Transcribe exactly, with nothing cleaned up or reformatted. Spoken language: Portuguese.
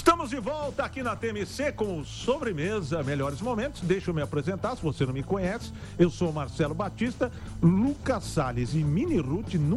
Estamos de volta aqui na T M C com Sobremesa Melhores Momentos. Deixa eu me apresentar, se você não me conhece. Eu sou Marcelo Batista, Lucas Salles e Mini Ruth.